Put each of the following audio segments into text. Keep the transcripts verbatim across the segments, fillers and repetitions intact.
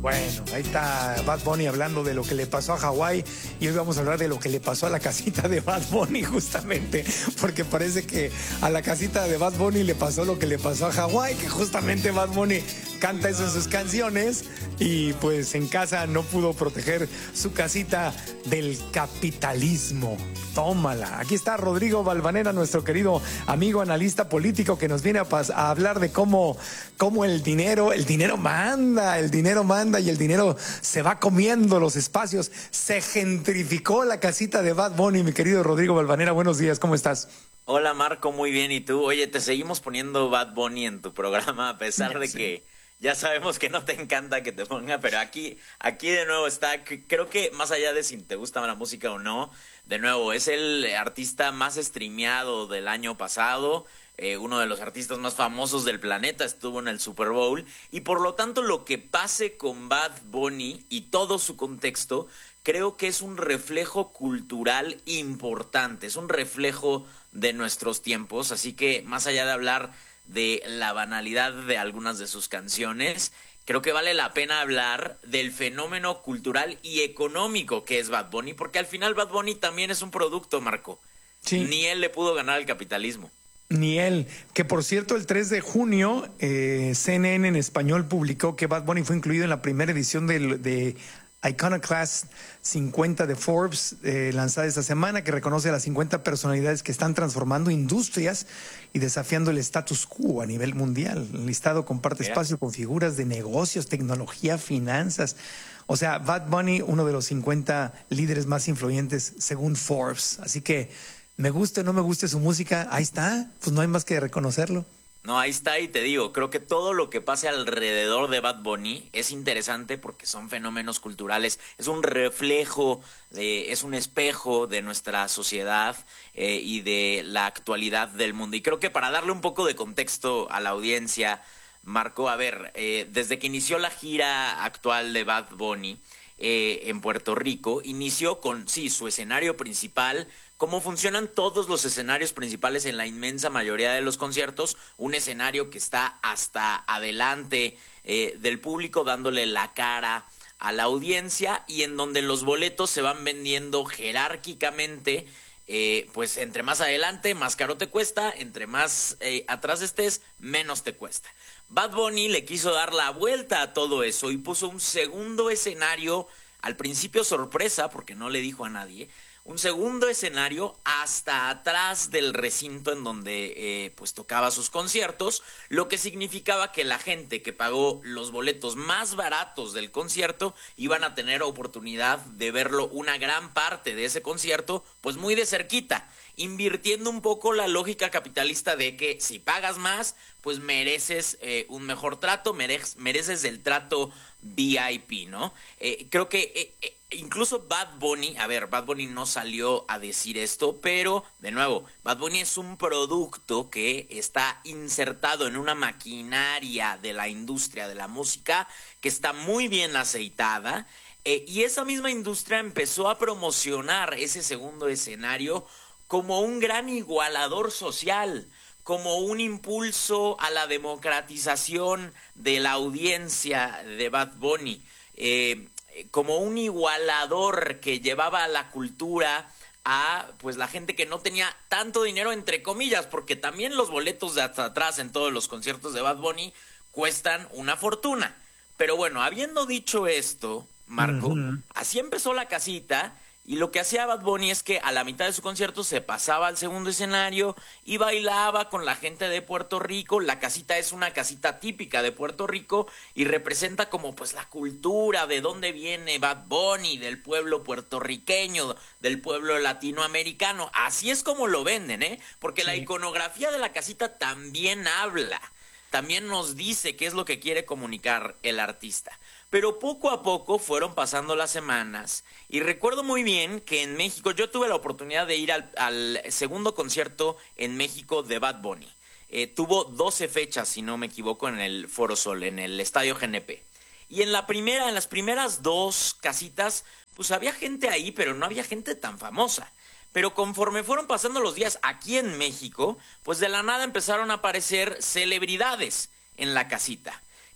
Bueno, ahí está Bad Bunny hablando de lo que le pasó a Hawái y hoy vamos a hablar de lo que le pasó a la casita de Bad Bunny justamente, porque parece que a la casita de Bad Bunny le pasó lo que le pasó a Hawái, que justamente Bad Bunny canta eso en sus canciones y pues en casa no pudo proteger su casita del capitalismo. Tómala. Aquí está Rodrigo Valvanera, nuestro querido amigo analista político que nos viene a, a hablar de cómo, cómo el dinero, el dinero manda, el dinero manda y el dinero se va comiendo los espacios. Se gentrificó la casita de Bad Bunny, mi querido Rodrigo Valvanera. Buenos días, ¿cómo estás? Hola Marco, muy bien. ¿Y tú? Oye, te seguimos poniendo Bad Bunny en tu programa a pesar de Sí. que ya sabemos que no te encanta que te ponga, pero aquí, aquí de nuevo está. Creo que más allá de si te gusta la música o no, de nuevo, es el artista más streameado del año pasado. Eh, uno de los artistas más famosos del planeta estuvo en el Super Bowl y por lo tanto lo que pase con Bad Bunny y todo su contexto creo que es un reflejo cultural importante, es un reflejo de nuestros tiempos, así que más allá de hablar de la banalidad de algunas de sus canciones, creo que vale la pena hablar del fenómeno cultural y económico que es Bad Bunny, porque al final Bad Bunny también es un producto, Marco. Sí. Ni él le pudo ganar al capitalismo. Ni él, que por cierto el tres de junio eh, C N N en español publicó que Bad Bunny fue incluido en la primera edición de, de Iconoclast cincuenta de Forbes, eh, lanzada esta semana, que reconoce a las cincuenta personalidades que están transformando industrias y desafiando el status quo a nivel mundial. El listado comparte Mira. espacio con figuras de negocios, tecnología, finanzas. O sea, Bad Bunny, uno de los cincuenta líderes más influyentes según Forbes. Así que me guste o no me guste su música, ahí está, pues no hay más que reconocerlo. No, ahí está y te digo, creo que todo lo que pase alrededor de Bad Bunny es interesante porque son fenómenos culturales, es un reflejo, de, es un espejo de nuestra sociedad eh, y de la actualidad del mundo. Y creo que para darle un poco de contexto a la audiencia, Marco, a ver, eh, desde que inició la gira actual de Bad Bunny eh, en Puerto Rico, inició con, sí, su escenario principal. Cómo funcionan todos los escenarios principales en la inmensa mayoría de los conciertos, un escenario que está hasta adelante eh, del público dándole la cara a la audiencia y en donde los boletos se van vendiendo jerárquicamente, eh, pues entre más adelante más caro te cuesta, entre más eh, atrás estés menos te cuesta. Bad Bunny le quiso dar la vuelta a todo eso y puso un segundo escenario, al principio sorpresa porque no le dijo a nadie, un segundo escenario hasta atrás del recinto en donde eh, pues tocaba sus conciertos, lo que significaba que la gente que pagó los boletos más baratos del concierto iban a tener oportunidad de verlo una gran parte de ese concierto pues muy de cerquita, invirtiendo un poco la lógica capitalista de que si pagas más pues mereces eh, un mejor trato, mereces, mereces el trato V I P, ¿no? Eh, creo que eh, eh, incluso Bad Bunny, a ver, Bad Bunny no salió a decir esto, pero de nuevo, Bad Bunny es un producto que está insertado en una maquinaria de la industria de la música que está muy bien aceitada, eh, y esa misma industria empezó a promocionar ese segundo escenario como un gran igualador social, como un impulso a la democratización de la audiencia de Bad Bunny, eh, como un igualador que llevaba a la cultura a pues la gente que no tenía tanto dinero, entre comillas, porque también los boletos de hasta atrás en todos los conciertos de Bad Bunny cuestan una fortuna. Pero bueno, habiendo dicho esto, Marco, uh-huh. así empezó la casita. Y lo que hacía Bad Bunny es que a la mitad de su concierto se pasaba al segundo escenario y bailaba con la gente de Puerto Rico. La casita es una casita típica de Puerto Rico y representa como pues la cultura de dónde viene Bad Bunny, del pueblo puertorriqueño, del pueblo latinoamericano. Así es como lo venden, ¿eh? Porque sí. La iconografía de la casita también habla, también nos dice qué es lo que quiere comunicar el artista. Pero poco a poco fueron pasando las semanas y recuerdo muy bien que en México yo tuve la oportunidad de ir al, al segundo concierto en México de Bad Bunny. Eh, tuvo doce fechas, si no me equivoco, en el Foro Sol, en el Estadio G N P. Y en la primera, en las primeras dos casitas, pues había gente ahí, pero no había gente tan famosa. Pero conforme fueron pasando los días aquí en México, pues de la nada empezaron a aparecer celebridades en la casita.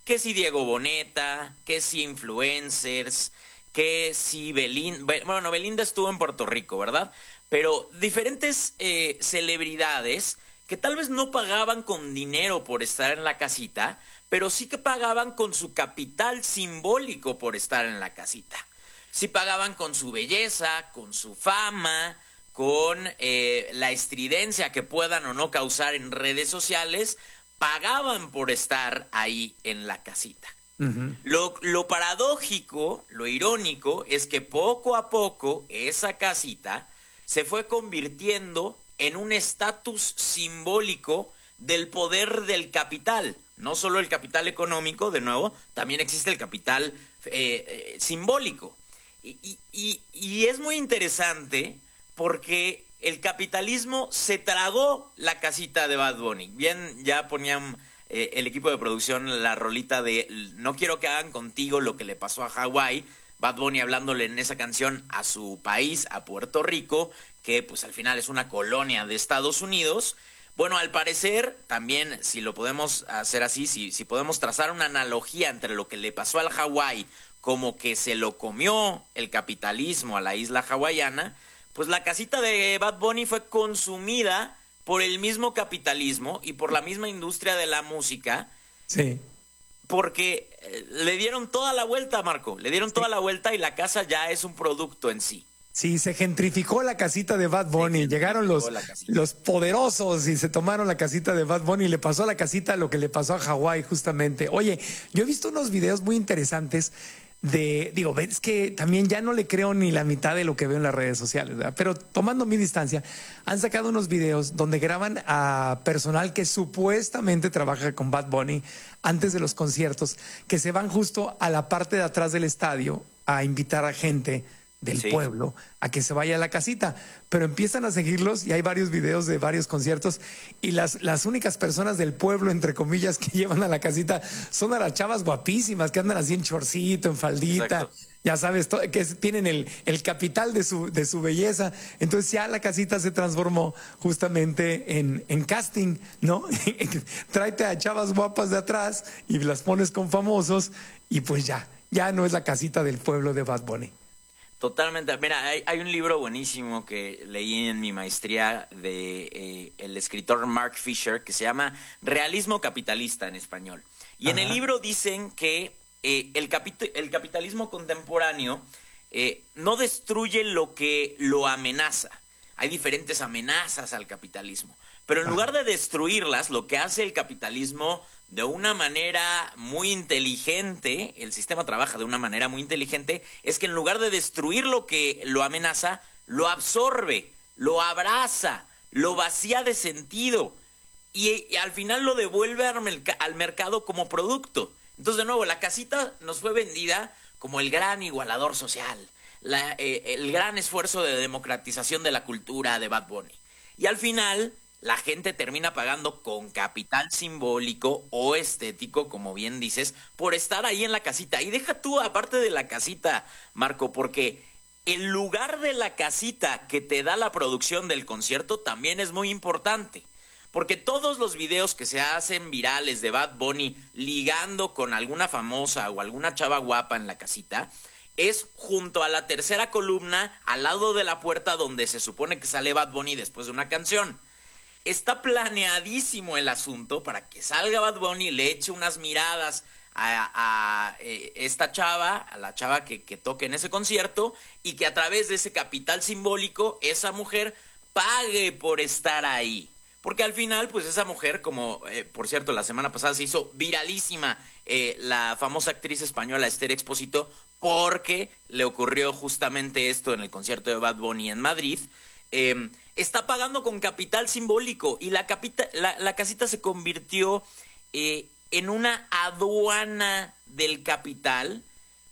que si Diego Boneta, que si influencers, que si Belinda, bueno, Belinda estuvo en Puerto Rico, ¿verdad? Pero diferentes eh, celebridades que tal vez no pagaban con dinero por estar en la casita, pero sí que pagaban con su capital simbólico por estar en la casita. Sí pagaban con su belleza, con su fama, con eh, la estridencia que puedan o no causar en redes sociales, pagaban por estar ahí en la casita. Uh-huh. Lo, lo paradójico, lo irónico, es que poco a poco esa casita se fue convirtiendo en un estatus simbólico del poder del capital. No solo el capital económico, de nuevo, también existe el capital eh, eh, simbólico. Y, y, y es muy interesante porque el capitalismo se tragó la casita de Bad Bunny. Bien, ya ponían eh, el equipo de producción la rolita de no quiero que hagan contigo lo que le pasó a Hawái. Bad Bunny hablándole en esa canción a su país, a Puerto Rico, que pues al final es una colonia de Estados Unidos. Bueno, al parecer, también, si lo podemos hacer así, si, si podemos trazar una analogía entre lo que le pasó al Hawái, como que se lo comió el capitalismo a la isla hawaiana, pues la casita de Bad Bunny fue consumida por el mismo capitalismo y por la misma industria de la música. Sí. Porque le dieron toda la vuelta, Marco, le dieron sí. toda la vuelta y la casa ya es un producto en sí. Sí, se gentrificó la casita de Bad Bunny, llegaron los, los poderosos y se tomaron la casita de Bad Bunny y le pasó a la casita lo que le pasó a Hawái justamente. Oye, yo he visto unos videos muy interesantes de, digo, es que también ya no le creo ni la mitad de lo que veo en las redes sociales, ¿verdad? Pero tomando mi distancia, han sacado unos videos donde graban a personal que supuestamente trabaja con Bad Bunny antes de los conciertos, que se van justo a la parte de atrás del estadio a invitar a gente del sí. pueblo a que se vaya a la casita, pero empiezan a seguirlos y hay varios videos de varios conciertos y las, las únicas personas del pueblo, entre comillas, que llevan a la casita son a las chavas guapísimas que andan así en chorcito, en faldita. Exacto. Ya sabes, que es, tienen el, el capital de su, de su belleza. Entonces ya la casita se transformó justamente en, en casting, ¿no? Tráete a chavas guapas de atrás y las pones con famosos y pues ya, ya no es la casita del pueblo de Bad Bunny. Totalmente. Mira, hay, hay un libro buenísimo que leí en mi maestría de eh, el escritor Mark Fisher que se llama Realismo Capitalista en español. Y Ajá. en el libro dicen que eh, el, capit- el capitalismo contemporáneo eh, no destruye lo que lo amenaza. Hay diferentes amenazas al capitalismo. Pero en lugar de destruirlas, lo que hace el capitalismo de una manera muy inteligente, el sistema trabaja de una manera muy inteligente, es que en lugar de destruir lo que lo amenaza, lo absorbe, lo abraza, lo vacía de sentido y, y al final lo devuelve al, merc- al mercado como producto. Entonces, de nuevo, la casita nos fue vendida como el gran igualador social, la, eh, el gran esfuerzo de democratización de la cultura de Bad Bunny. Y al final la gente termina pagando con capital simbólico o estético, como bien dices, por estar ahí en la casita. Y deja tú, aparte de la casita, Marco, porque el lugar de la casita que te da la producción del concierto también es muy importante. Porque todos los videos que se hacen virales de Bad Bunny ligando con alguna famosa o alguna chava guapa en la casita es junto a la tercera columna, al lado de la puerta donde se supone que sale Bad Bunny después de una canción. Está planeadísimo el asunto para que salga Bad Bunny y le eche unas miradas a, a eh, esta chava, a la chava que, que toque en ese concierto, y que a través de ese capital simbólico esa mujer pague por estar ahí. Porque al final, pues esa mujer, como eh, por cierto la semana pasada se hizo viralísima eh, la famosa actriz española Esther Expósito, porque le ocurrió justamente esto en el concierto de Bad Bunny en Madrid, eh, está pagando con capital simbólico y la, capita, la, la casita se convirtió eh, en una aduana del capital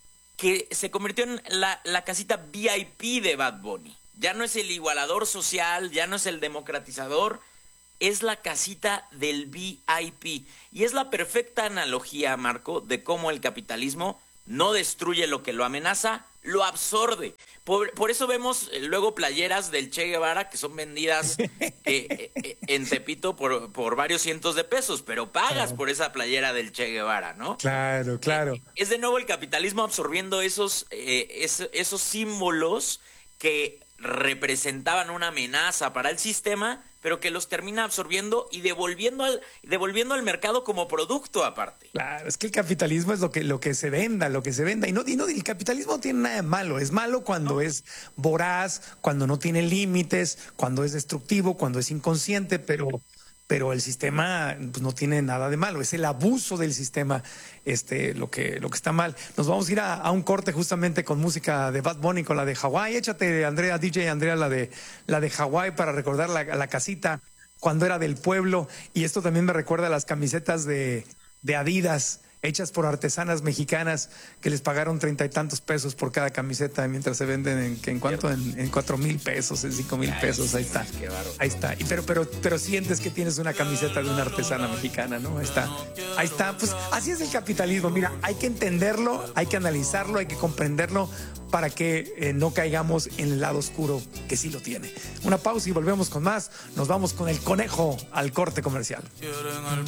que se convirtió en la, la casita V I P de Bad Bunny. Ya no es el igualador social, ya no es el democratizador, es la casita del V I P. Y es la perfecta analogía, Marco, de cómo el capitalismo no destruye lo que lo amenaza, lo absorbe. Por, por eso vemos eh, luego playeras del Che Guevara que son vendidas eh, eh, en Tepito por, por varios cientos de pesos, pero pagas claro. por esa playera del Che Guevara, ¿no? Claro, claro. Eh, es de nuevo el capitalismo absorbiendo esos, eh, es, esos símbolos que representaban una amenaza para el sistema, pero que los termina absorbiendo y devolviendo al, devolviendo al mercado como producto aparte. Claro, es que el capitalismo es lo que, lo que se venda, lo que se venda. Y no, y no, el capitalismo no tiene nada de malo. Es malo cuando no. es voraz, cuando no tiene límites, cuando es destructivo, cuando es inconsciente, pero... pero el sistema pues, no tiene nada de malo, es el abuso del sistema este, lo, que, lo que está mal. Nos vamos a ir a, a un corte justamente con música de Bad Bunny, con la de Hawái. Échate, Andrea, D J Andrea, la de, la de Hawái para recordar la, la casita cuando era del pueblo. Y esto también me recuerda a las camisetas de, de Adidas, hechas por artesanas mexicanas que les pagaron treinta y tantos pesos por cada camiseta, mientras se venden en, en cuánto, en, en cuatro mil pesos, en cinco mil pesos, ahí está, ahí está. Y pero, pero, pero sientes que tienes una camiseta de una artesana mexicana, ¿no? Ahí está, ahí está. Pues así es el capitalismo. Mira, hay que entenderlo, hay que analizarlo, hay que comprenderlo para que eh, no caigamos en el lado oscuro que sí lo tiene. Una pausa y volvemos con más. Nos vamos con el conejo al corte comercial.